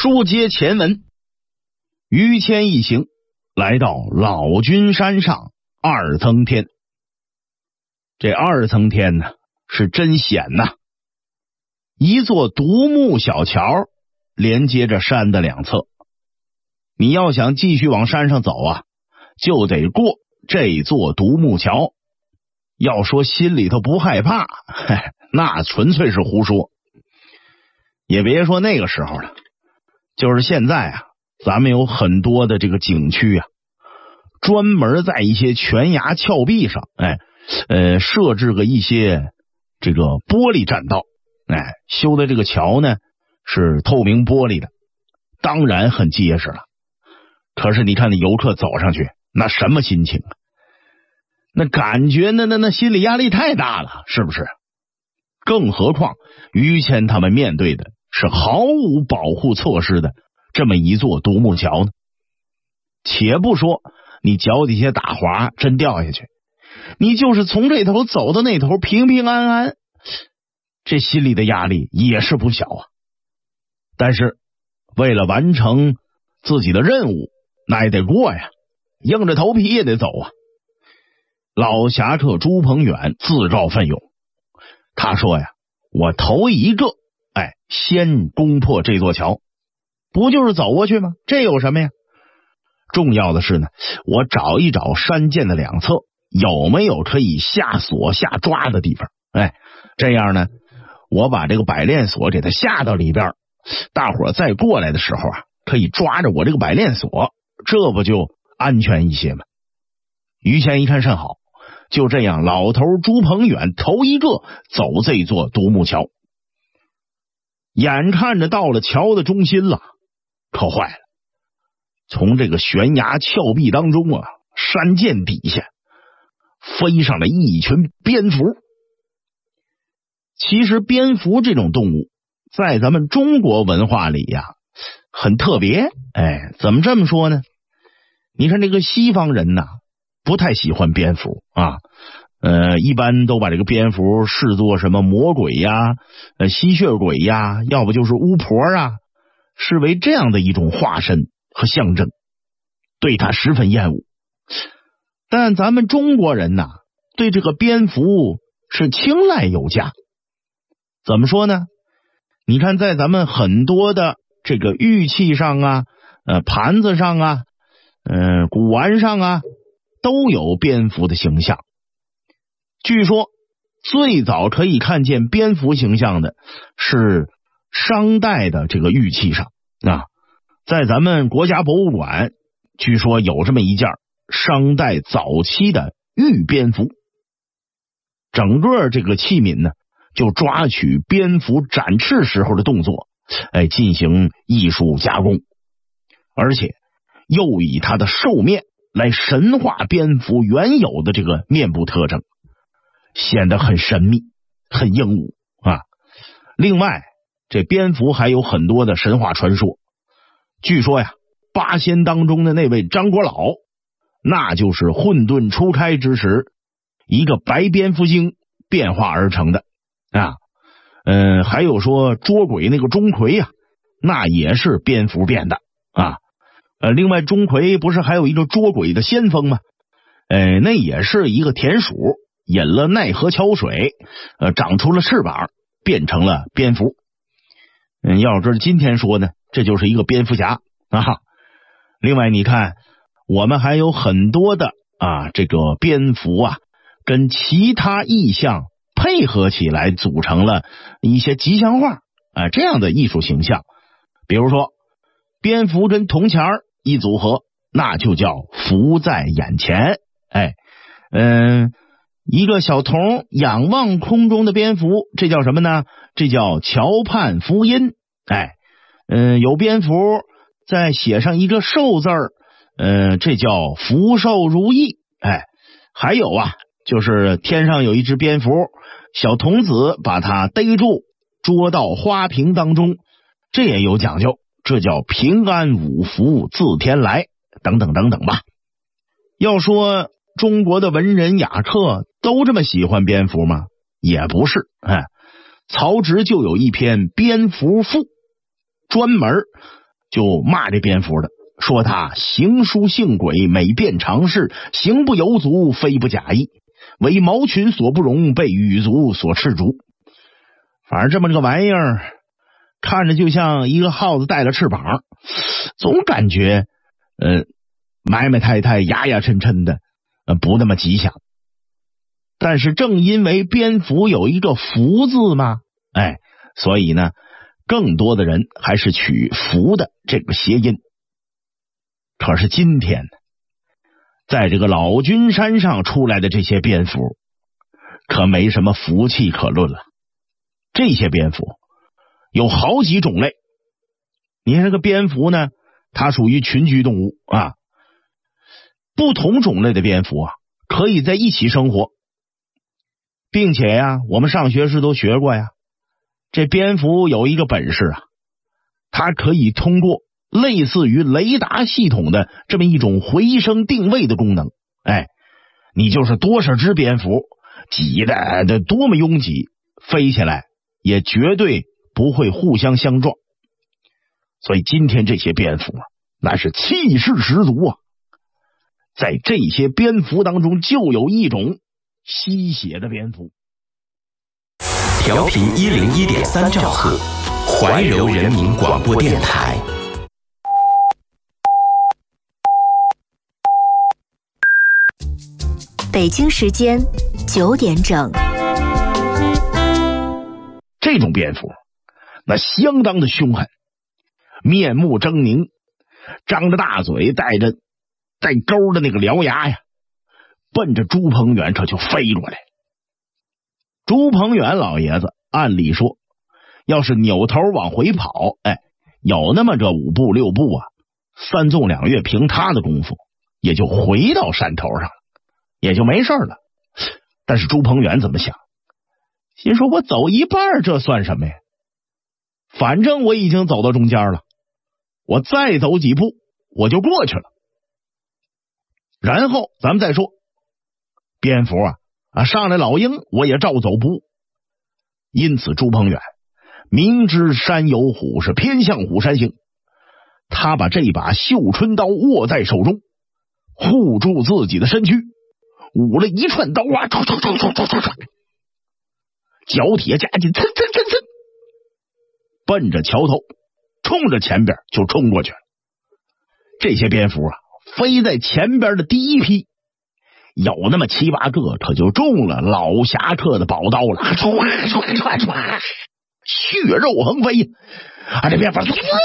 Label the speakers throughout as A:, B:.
A: 书接前文，于谦一行来到老君山上二层天。这二层天呢，是真险呐！一座独木小桥连接着山的两侧，你要想继续往山上走啊，就得过这座独木桥。要说心里头不害怕，那纯粹是胡说。也别说那个时候了，就是现在啊，咱们有很多的这个景区啊，专门在一些悬崖峭壁上，设置个一些这个玻璃栈道，修的这个桥呢是透明玻璃的，当然很结实了。可是你看那游客走上去，那什么心情啊？那感觉那心理压力太大了，是不是？更何况于谦他们面对的是毫无保护措施的这么一座独木桥呢。且不说你脚底下打滑真掉下去，你就是从这头走到那头平平安安，这心里的压力也是不小啊。但是为了完成自己的任务，那也得过呀，硬着头皮也得走啊。老侠客朱鹏远自告奋勇，他说呀，我头一个先攻破这座桥，不就是走过去吗？这有什么呀？重要的是呢，我找一找山涧的两侧有没有可以下锁下抓的地方，这样呢，我把这个百炼锁给它下到里边，大伙儿再过来的时候啊，可以抓着我这个百炼锁，这不就安全一些吗？于谦一看甚好，就这样，老头朱鹏远头一个走这座独木桥。眼看着到了桥的中心了，可坏了，从这个悬崖峭壁当中啊，山涧底下飞上了一群蝙蝠。其实蝙蝠这种动物在咱们中国文化里呀很特别。怎么这么说呢？你看这个西方人呐，不太喜欢蝙蝠啊，一般都把这个蝙蝠视作什么魔鬼呀、吸血鬼呀，要不就是巫婆啊，视为这样的一种化身和象征，对它十分厌恶。但咱们中国人呐，对这个蝙蝠是青睐有加。怎么说呢？你看在咱们很多的这个玉器上啊、盘子上啊、古玩上啊，都有蝙蝠的形象。据说最早可以看见蝙蝠形象的是商代的这个玉器上啊，在咱们国家博物馆据说有这么一件商代早期的玉蝙蝠，整个这个器皿呢就抓取蝙蝠展翅时候的动作，进行艺术加工，而且又以它的兽面来神化蝙蝠原有的这个面部特征，显得很神秘很英武啊。另外这蝙蝠还有很多的神话传说，据说呀，八仙当中的那位张国老，那就是混沌初开之时一个白蝙蝠精变化而成的啊。还有说捉鬼那个钟馗呀，那也是蝙蝠变的啊。另外钟馗不是还有一个捉鬼的先锋吗？那也是一个田鼠饮了奈何桥水，长出了翅膀，变成了蝙蝠。要是今天说呢，这就是一个蝙蝠侠啊。另外你看，我们还有很多的这个蝙蝠啊，跟其他意象配合起来，组成了一些吉祥画这样的艺术形象。比如说蝙蝠跟铜钱一组合，那就叫福在眼前。一个小童仰望空中的蝙蝠，这叫什么呢？这叫桥畔福音。有蝙蝠再写上一个寿字儿，这叫福寿如意。还有就是天上有一只蝙蝠，小童子把它逮住，捉到花瓶当中，这也有讲究，这叫平安五福自天来，等等等等吧。要说中国的文人雅客都这么喜欢蝙蝠吗？也不是。曹植就有一篇蝙蝠赋，专门就骂这蝙蝠的，说他行书性诡，美变常事，行不由足，非不假意，为毛群所不容，被羽族所斥逐。反正这么个玩意儿，看着就像一个耗子带了翅膀，总感觉埋埋汰汰，牙牙碜碜的，不那么吉祥。但是正因为蝙蝠有一个福字嘛，所以呢，更多的人还是取福的这个谐音。可是今天呢，在这个老君山上出来的这些蝙蝠，可没什么福气可论了。这些蝙蝠有好几种类。你看这个蝙蝠呢，它属于群居动物啊，不同种类的蝙蝠啊，可以在一起生活，并且呀，我们上学时都学过呀，这蝙蝠有一个本事啊，它可以通过类似于雷达系统的这么一种回声定位的功能，你就是多少只蝙蝠挤的多么拥挤，飞起来也绝对不会互相相撞。所以今天这些蝙蝠啊，那是气势十足啊。在这些蝙蝠当中，就有一种吸血的蝙蝠。
B: 调频101.3兆赫，怀柔人民广播电台。
C: 北京时间9点整。
A: 这种蝙蝠那相当的凶狠，面目狰狞，张着大嘴，带钩的那个獠牙呀，奔着朱鹏远这就飞过来。朱鹏远老爷子按理说要是扭头往回跑，有那么这5步6步啊，3纵2跃，凭他的功夫也就回到山头上了，也就没事了。但是朱鹏远怎么想？心说我走一半这算什么呀？反正我已经走到中间了，我再走几步我就过去了。然后咱们再说蝙蝠上来老鹰我也照走不误。因此朱鹏远明知山有虎，是偏向虎山行，他把这把绣春刀握在手中，护住自己的身躯，舞了一串刀啊，脚铁夹紧，噌，奔着桥头冲着前边就冲过去了。这些蝙蝠飞在前边的第一批有那么7、8个，可就中了老侠客的宝刀了，血肉横飞这蝙蝠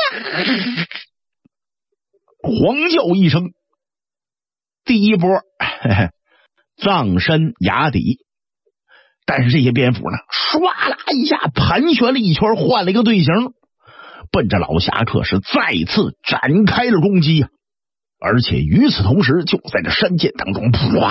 A: 狂叫一声，第一波葬身崖底。但是这些蝙蝠呢，唰啦一下盘旋了一圈，换了一个队形，奔着老侠客是再次展开了攻击啊！而且与此同时，就在这山涧当中，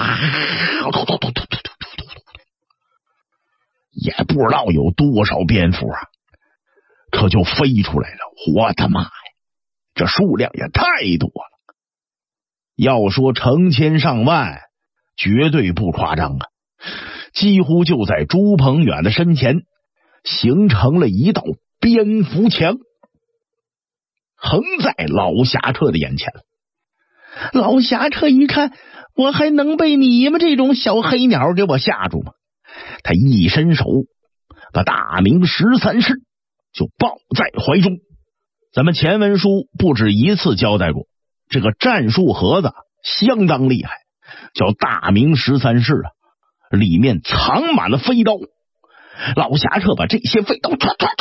A: 也不知道有多少蝙蝠可就飞出来了。我的妈呀，这数量也太多了，要说成千上万绝对不夸张啊！几乎就在朱鹏远的身前形成了一道蝙蝠墙，横在老侠客的眼前。老侠客一看，我还能被你们这种小黑鸟给我吓住吗？他一伸手把大明13式就抱在怀中。咱们前文书不止一次交代过，这个战术盒子相当厉害，叫大明13式里面藏满了飞刀。老侠客把这些飞刀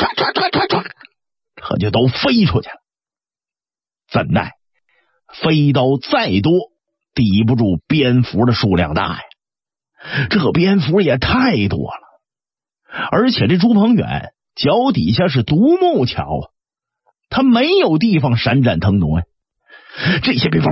A: 可就都飞出去了。怎奈飞刀再多抵不住蝙蝠的数量大呀，这蝙蝠也太多了。而且这朱鹏远脚底下是独木桥他没有地方闪展腾挪这些蝙蝠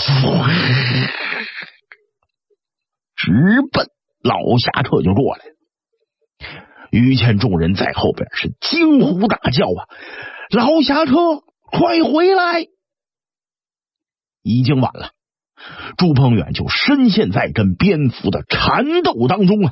A: 直奔老侠客就过来了。于谦众人在后边是惊呼大叫老侠客快回来！已经晚了，朱鹏远就深陷在跟蝙蝠的缠斗当中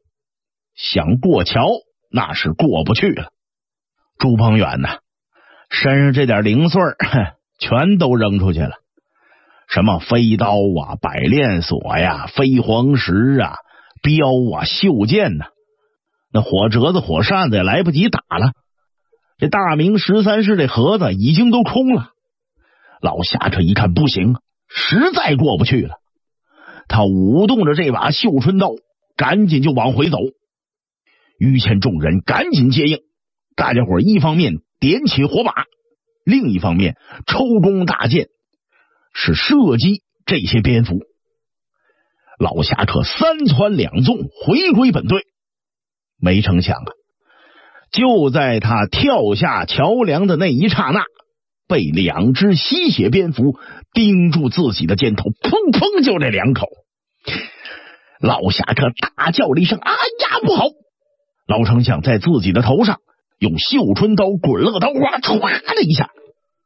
A: 想过桥那是过不去了。朱鹏远身上这点零碎全都扔出去了，什么飞刀啊、百炼锁呀、飞黄石啊、镖啊、袖剑呐，那火折子、火扇子也来不及打了。这大明13世这盒子已经都空了。老侠这一看不行，实在过不去了，他舞动着这把绣春刀，赶紧就往回走。于谦众人赶紧接应，大家伙一方面点起火把，另一方面抽弓大箭，是射击这些蝙蝠。老侠客三窜两纵，回归本队。没成想啊，就在他跳下桥梁的那一刹那，被2只吸血蝙蝠盯住自己的肩头，砰砰就这2口。老侠客大叫了一声：“哎呀，不好！”老丞相在自己的头上用绣春刀滚了个刀花，唰的一下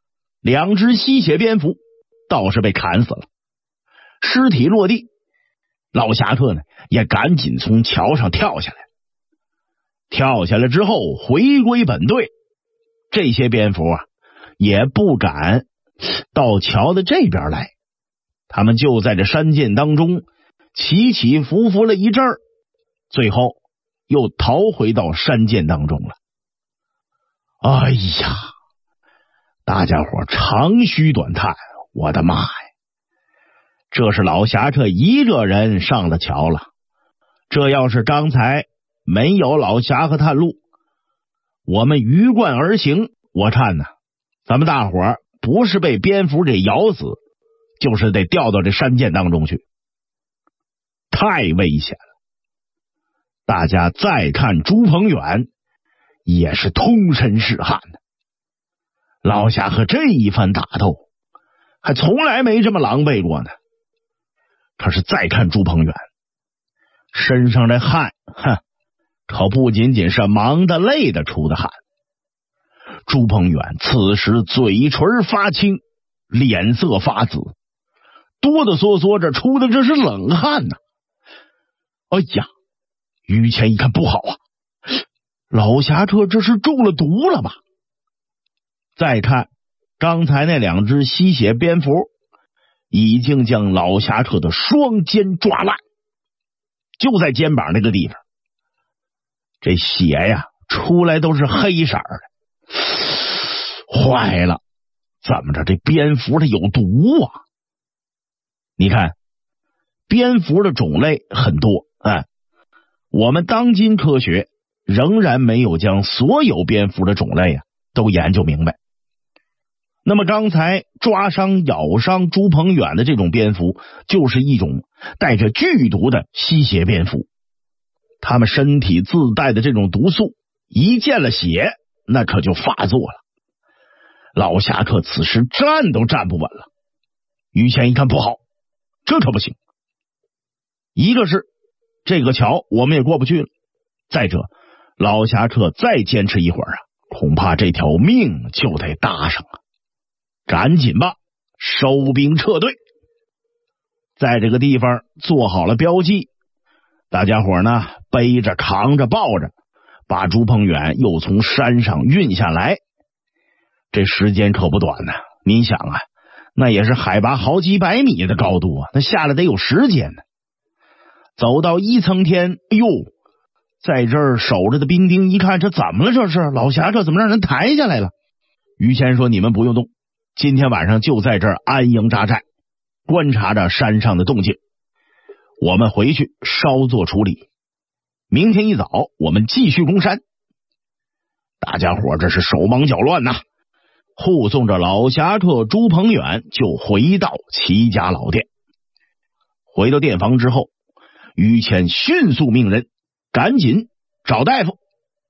A: ，2只吸血蝙蝠倒是被砍死了，尸体落地。老侠客呢也赶紧从桥上跳下来。跳下来之后回归本队，这些蝙蝠啊也不敢到桥的这边来，他们就在这山涧当中起起伏伏了一阵儿，最后又逃回到山涧当中了。哎呀，大家伙长吁短叹，我的妈呀！这是老侠客一个人上了桥了，这要是刚才没有老侠客探路，我们鱼贯而行，我看呢，咱们大伙儿不是被蝙蝠给咬死，就是得掉到这山涧当中去，太危险了。大家再看朱鹏远，也是通身是汗的。老侠客这一番打斗，还从来没这么狼狈过呢。可是再看朱鹏远身上这汗，可不仅仅是忙的累的出的汗。朱鹏远此时嘴唇发青，脸色发紫，哆哆嗦嗦着出的这是冷汗呐。哎呀，于谦一看不好啊，老侠客这是中了毒了吧？再看刚才那2只吸血蝙蝠已经将老侠客的双肩抓烂，就在肩膀那个地方，这血呀出来都是黑色的。坏了，怎么着这蝙蝠它有毒啊？你看蝙蝠的种类很多，我们当今科学仍然没有将所有蝙蝠的种类都研究明白。那么刚才抓伤咬伤朱鹏远的这种蝙蝠，就是一种带着剧毒的吸血蝙蝠，他们身体自带的这种毒素一见了血，那可就发作了。老侠客此时站都站不稳了。于谦一看不好，这可不行，一个是这个桥我们也过不去了，再者老侠客再坚持一会儿恐怕这条命就得搭上了。赶紧吧，收兵撤退。在这个地方做好了标记，大家伙呢背着扛着抱着，把朱鹏远又从山上运下来。这时间可不短呢，您想那也是海拔好几百米的高度那下来得有时间呢。走到1层天，哎呦，在这儿守着的兵丁一看，这怎么了？这是老侠客怎么让人抬下来了？于谦说：“你们不用动，今天晚上就在这儿安营扎寨，观察着山上的动静。我们回去稍作处理，明天一早我们继续攻山。”大家伙这是手忙脚乱呐，护送着老侠客朱鹏远就回到齐家老店。回到店房之后，于谦迅速命人赶紧找大夫，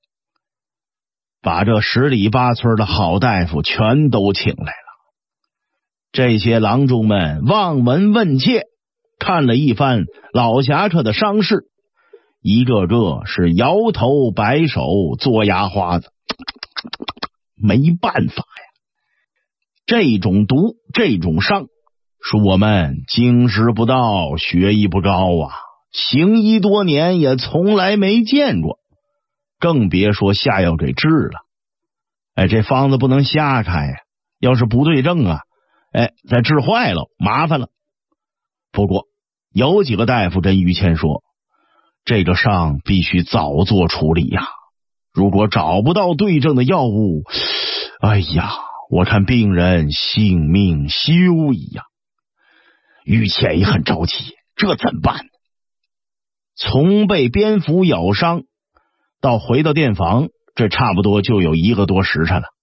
A: 把这10里8村的好大夫全都请来了。这些郎中们望闻问切，看了一番老侠客的伤势，一个个是摇头摆手做牙花子。没办法呀，这种毒这种伤是我们经师不到学艺不高行医多年也从来没见过，更别说下药给治了。 这方子不能瞎开呀，要是不对症啊，再治坏了麻烦了。不过有几个大夫跟于谦说，这个伤必须早做处理呀，如果找不到对症的药物，哎呀，我看病人性命休矣呀。于谦也很着急，这怎么办？从被蝙蝠咬伤到回到店房，这差不多就有1个多时辰了。